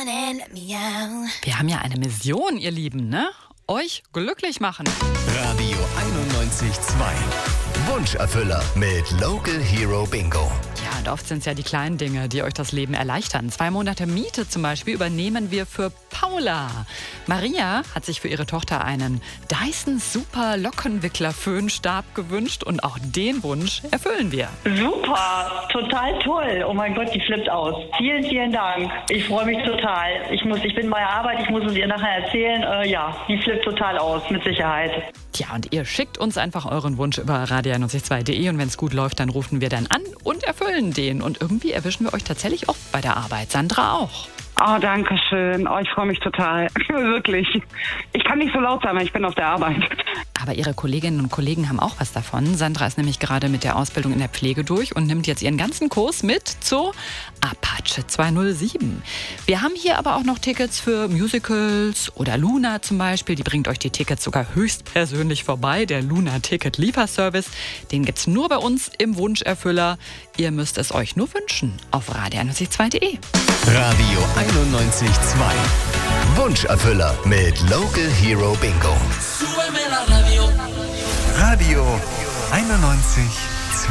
Wir haben ja eine Mission, ihr Lieben, ne? Euch glücklich machen. Radio 91.2. Wunscherfüller mit Local Hero Bingo. Ja, und oft sind es ja die kleinen Dinge, die euch das Leben erleichtern. 2 Monate Miete zum Beispiel übernehmen wir für Paula. Maria hat sich für ihre Tochter einen Dyson Super Lockenwickler-Föhnstab gewünscht und auch den Wunsch erfüllen wir. Super, total toll. Oh mein Gott, die flippt aus. Vielen, vielen Dank. Ich freue mich total. Ich bin bei der Arbeit, ich muss es ihr nachher erzählen. Die flippt total aus, mit Sicherheit. Tja, und ihr schickt uns einfach euren Wunsch über radio962.de und wenn es gut läuft, dann rufen wir dann an und erfüllen den. Und irgendwie erwischen wir euch tatsächlich oft bei der Arbeit. Sandra auch. Oh, danke schön. Oh, ich freue mich total. Wirklich. Ich kann nicht so laut sein, weil ich bin auf der Arbeit. Aber ihre Kolleginnen und Kollegen haben auch was davon. Sandra ist nämlich gerade mit der Ausbildung in der Pflege durch und nimmt jetzt ihren ganzen Kurs mit zur Apache 207. Wir haben hier aber auch noch Tickets für Musicals oder Luna zum Beispiel. Die bringt euch die Tickets sogar höchstpersönlich vorbei. Der Luna-Ticket-Lieferservice, den gibt's nur bei uns im Wunscherfüller. Ihr müsst es euch nur wünschen auf radio962.de. Radio 91.2. Wunscherfüller mit Local Hero Bingo. Radio 91.2.